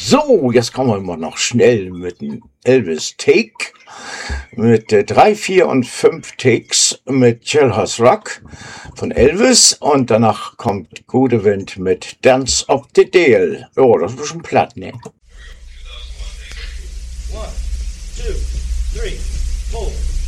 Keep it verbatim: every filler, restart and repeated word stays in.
So, jetzt kommen wir mal noch schnell mit dem Elvis Take. Mit äh, drei, vier und fünf Takes mit Jailhouse Rock von Elvis. Und danach kommt Gute Wind mit Dance of the Dale. Oh, das ist schon platt, ne? One, two, three, four.